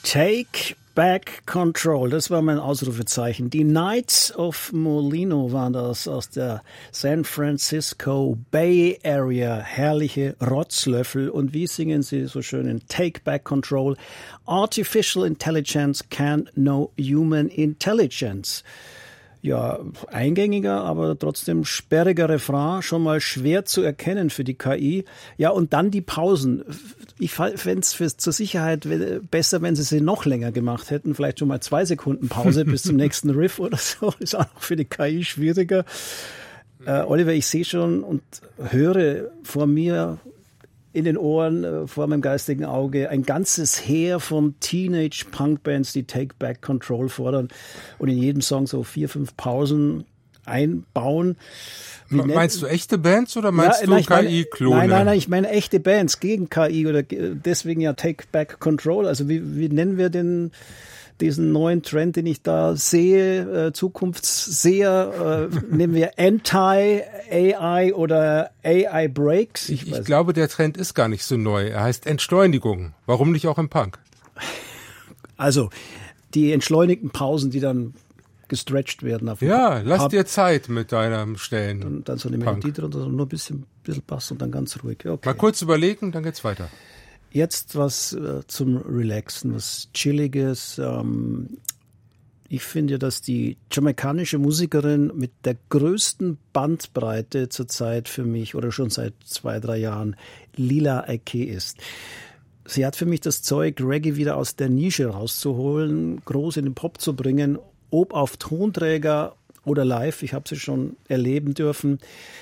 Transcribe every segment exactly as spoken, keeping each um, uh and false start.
Take Back Control, das war mein Ausrufezeichen. Die Knights of Molino waren das aus der San Francisco Bay Area. Herrliche Rotzlöffel. Und wie singen sie so schön in Take Back Control? Artificial Intelligence can know human intelligence. Ja, eingängiger, aber trotzdem sperriger Refrain, schon mal schwer zu erkennen für die K I. Ja, und dann die Pausen. Ich fände es zur Sicherheit besser, wenn sie sie noch länger gemacht hätten. Vielleicht schon mal zwei Sekunden Pause bis zum nächsten Riff oder so. Ist auch noch für die K I schwieriger. Äh, Oliver, ich sehe schon und höre vor mir in den Ohren, äh, vor meinem geistigen Auge, ein ganzes Heer von Teenage-Punk-Bands, die Take Back Control fordern und in jedem Song so vier, fünf Pausen einbauen. Wie meinst du echte Bands oder meinst ja, du nein, K I-Klone? Nein, nein, nein, ich meine echte Bands gegen K I oder deswegen ja Take Back Control. Also wie, wie nennen wir den diesen neuen Trend, den ich da sehe, äh, Zukunftsseher, äh, nehmen wir Anti-A I oder A I Breaks? Ich, ich, ich glaube, der Trend ist gar nicht so neu. Er heißt Entschleunigung. Warum nicht auch im Punk? Also, die entschleunigten Pausen, die dann gestretched werden. Auf ja, lass Pub. dir Zeit mit deinem Stellen. Und dann so eine Melodie drunter, nur ein bisschen, bisschen Bass und dann ganz ruhig. Okay. Mal kurz überlegen, dann geht's weiter. Jetzt was äh, zum Relaxen, was Chilliges. Ähm, ich finde, dass die jamaikanische Musikerin mit der größten Bandbreite zurzeit für mich oder schon seit zwei, drei Jahren Lila Ike ist. Sie hat für mich das Zeug, Reggae wieder aus der Nische rauszuholen, groß in den Pop zu bringen, ob auf Tonträger oder live. Ich habe sie schon erleben dürfen.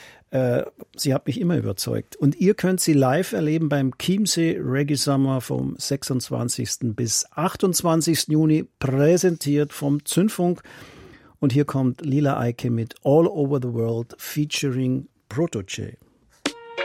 Sie hat mich immer überzeugt. Und ihr könnt sie live erleben beim Chiemsee Reggae Summer vom sechsundzwanzigsten bis achtundzwanzigsten Juni, präsentiert vom Zündfunk. Und hier kommt Lila Ike mit All Over the World featuring Protoje.